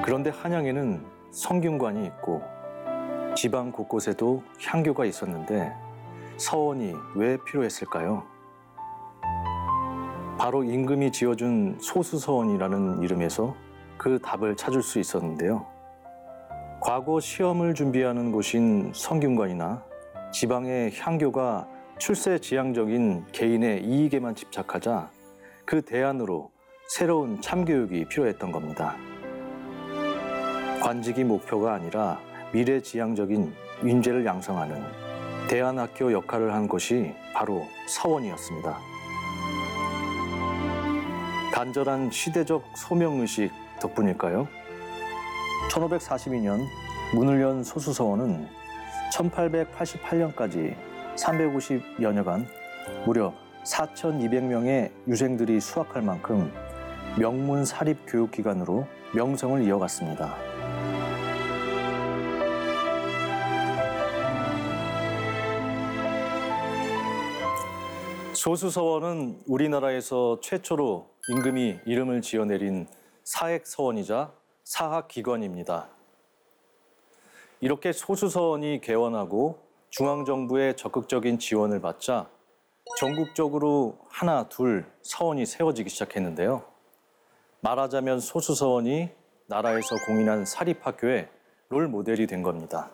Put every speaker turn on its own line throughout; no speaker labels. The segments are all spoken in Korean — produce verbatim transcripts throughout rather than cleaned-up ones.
그런데 한양에는 성균관이 있고 지방 곳곳에도 향교가 있었는데 서원이 왜 필요했을까요? 바로 임금이 지어준 소수서원이라는 이름에서 그 답을 찾을 수 있었는데요. 과거 시험을 준비하는 곳인 성균관이나 지방의 향교가 출세지향적인 개인의 이익에만 집착하자 그 대안으로 새로운 참교육이 필요했던 겁니다. 관직이 목표가 아니라 미래지향적인 인재를 양성하는 대안학교 역할을 한 곳이 바로 서원이었습니다. 간절한 시대적 소명의식 덕분일까요? 천오백사십이 년 문을 연 소수서원은 천팔백팔십팔 년까지 삼백오십여 여간 무려 사천이백 명의 유생들이 수학할 만큼 명문 사립 교육기관으로 명성을 이어갔습니다. 소수서원은 우리나라에서 최초로 임금이 이름을 지어내린 사액서원이자 사학기관입니다. 이렇게 소수서원이 개원하고 중앙정부의 적극적인 지원을 받자 전국적으로 하나, 둘 서원이 세워지기 시작했는데요. 말하자면 소수서원이 나라에서 공인한 사립학교의 롤모델이 된 겁니다.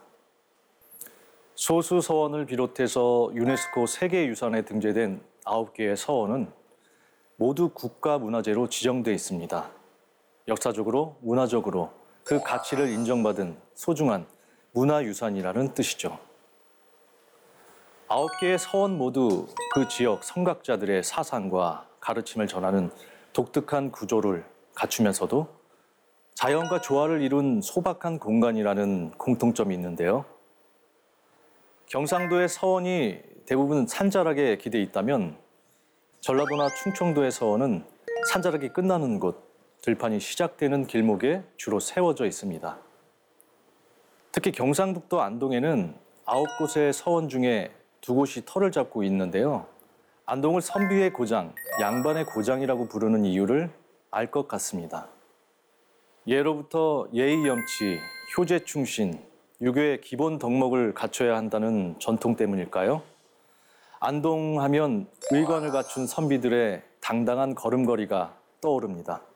소수서원을 비롯해서 유네스코 세계유산에 등재된 아홉 개의 서원은 모두 국가문화재로 지정돼 있습니다. 역사적으로, 문화적으로 그 가치를 인정받은 소중한 문화유산이라는 뜻이죠. 아홉 개의 서원 모두 그 지역 성각자들의 사상과 가르침을 전하는 독특한 구조를 갖추면서도 자연과 조화를 이룬 소박한 공간이라는 공통점이 있는데요. 경상도의 서원이 대부분 산자락에 기대 있다면 전라도나 충청도의 서원은 산자락이 끝나는 곳, 들판이 시작되는 길목에 주로 세워져 있습니다. 특히 경상북도 안동에는 아홉 곳의 서원 중에 두 곳이 터를 잡고 있는데요. 안동을 선비의 고장, 양반의 고장이라고 부르는 이유를 알 것 같습니다. 예로부터 예의 염치, 효제 충신, 유교의 기본 덕목을 갖춰야 한다는 전통 때문일까요? 안동하면 의관을 갖춘 선비들의 당당한 걸음걸이가 떠오릅니다.